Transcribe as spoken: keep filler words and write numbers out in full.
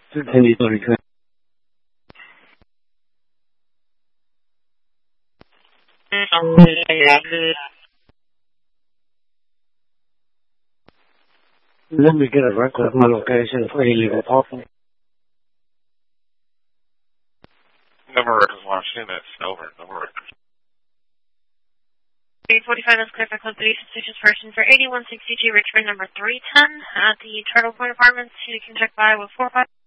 Continue to return. Let me get a record of my location for illegal parking. Number records Washington, that's over. Number records. eight forty-five is clear for Constellation Stations person for eighty-one sixty-two Richmond, number three ten at the Turtle Point Apartments. You can check by with four five.